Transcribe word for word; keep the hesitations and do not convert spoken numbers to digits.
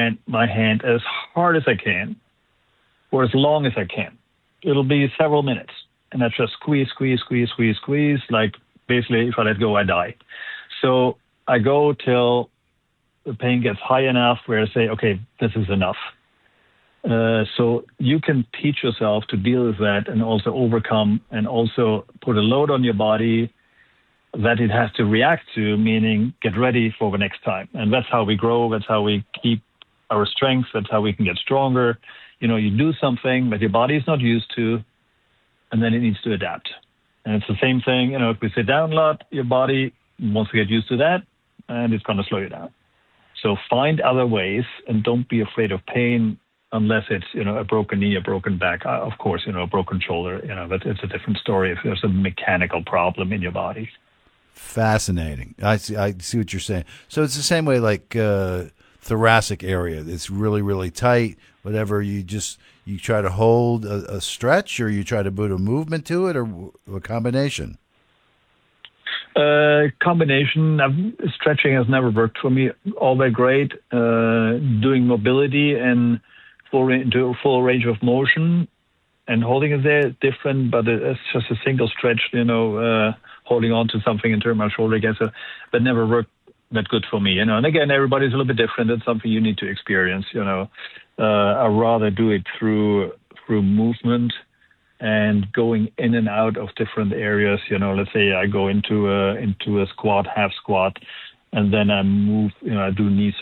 hand, my hand as hard as I can for as long as I can. It'll be several minutes. And I just squeeze, squeeze, squeeze, squeeze, squeeze. Like basically, if I let go, I die. So I go till the pain gets high enough where I say, okay, this is enough. Uh, so you can teach yourself to deal with that and also overcome and also put a load on your body that it has to react to, meaning get ready for the next time. And that's how we grow. That's how we keep our strength. That's how we can get stronger. You know, you do something that your body is not used to, and then it needs to adapt. And it's the same thing, you know, if we sit down a lot, your body wants to get used to that, and it's going to slow you down. So find other ways, and don't be afraid of pain unless it's, you know, a broken knee, a broken back. Uh, of course, you know, a broken shoulder, you know, but it's a different story if there's a mechanical problem in your body. Fascinating. I see, I see what you're saying. So it's the same way like uh, thoracic area. It's really, really tight. Whatever, you just, you try to hold a, a stretch, or you try to put a movement to it, or a combination? Uh, combination. I've, stretching has never worked for me all that great. Uh, doing mobility and full, into full range of motion and holding it there is different, but it's just a single stretch, you know, uh, holding on to something and turn my shoulder against it, but never worked that good for me, you know. And again, everybody's a little bit different. It's something you need to experience, you know. Uh, I'd rather do it through through movement and going in and out of different areas. You know, let's say I go into a into a squat, half squat, and then I move. You know, I do knee